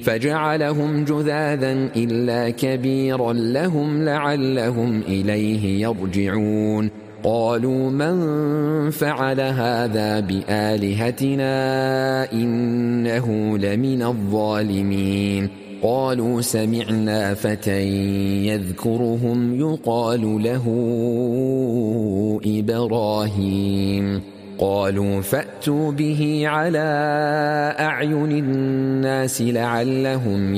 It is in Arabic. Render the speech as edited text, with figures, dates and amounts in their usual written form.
فجعلهم جذاذا إلا كبيرا لهم لعلهم إليه يرجعون قالوا من فعل هذا بآلهتنا إنه لمن الظالمين قالوا سمعنا فتى يذكرهم يقال له إبراهيم قالوا فأتوا به على أعين الناس لعلهم